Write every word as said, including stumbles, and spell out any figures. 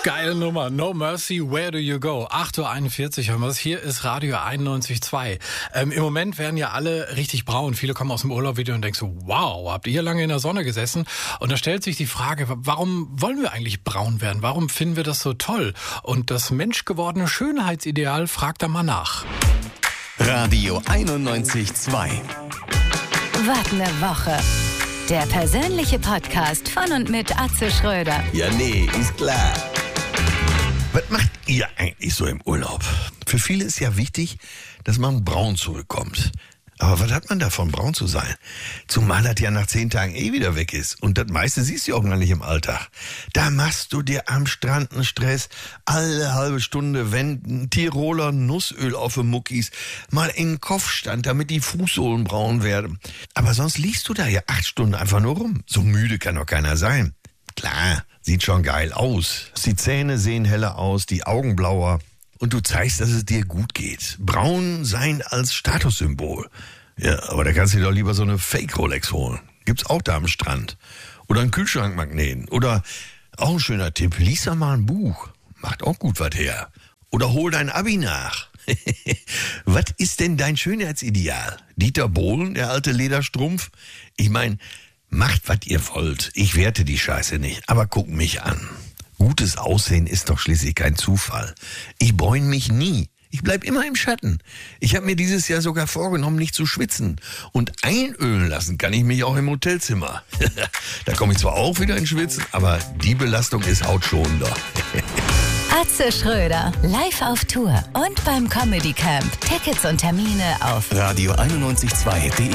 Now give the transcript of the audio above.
Geile Nummer. No Mercy, Where Do You Go? acht Uhr einundvierzig haben wir es. Hier ist Radio einundneunzig Komma zwei. Ähm, Im Moment werden ja alle richtig braun. Viele kommen aus dem Urlaub wieder und denken so, wow, habt ihr hier lange in der Sonne gesessen? Und da stellt sich die Frage, warum wollen wir eigentlich braun werden? Warum finden wir das so toll? Und das menschgewordene Schönheitsideal fragt da mal nach. Radio einundneunzig Komma zwei. Was ne Woche. Der persönliche Podcast von und mit Atze Schröder. Ja, nee, ist klar. Was macht ihr eigentlich so im Urlaub? Für viele ist ja wichtig, dass man braun zurückkommt. Aber was hat man davon, braun zu sein? Zumal das ja nach zehn Tagen eh wieder weg ist. Und das meiste siehst du auch gar nicht im Alltag. Da machst du dir am Strand einen Stress. Alle halbe Stunde wenden Tiroler Nussöl auf die Muckis. Mal in den Kopfstand, damit die Fußsohlen braun werden. Aber sonst liegst du da ja acht Stunden einfach nur rum. So müde kann doch keiner sein. Klar, sieht schon geil aus. Die Zähne sehen heller aus, die Augen blauer. Und du zeigst, dass es dir gut geht. Braun sein als Statussymbol. Ja, aber da kannst du dir doch lieber so eine Fake-Rolex holen. Gibt's auch da am Strand. Oder einen Kühlschrankmagneten. Oder, auch ein schöner Tipp, lies doch mal ein Buch. Macht auch gut was her. Oder hol dein Abi nach. Was ist denn dein Schönheitsideal? Dieter Bohlen, der alte Lederstrumpf? Ich mein, macht, was ihr wollt. Ich werte die Scheiße nicht. Aber guck mich an. Gutes Aussehen ist doch schließlich kein Zufall. Ich bräune mich nie. Ich bleib immer im Schatten. Ich habe mir dieses Jahr sogar vorgenommen, nicht zu schwitzen. Und einölen lassen kann ich mich auch im Hotelzimmer. Da komme ich zwar auch wieder ins Schwitzen, aber die Belastung ist hautschonender. Atze Schröder, live auf Tour und beim Comedy Camp. Tickets und Termine auf Radio einundneunzig Komma zwei punkt de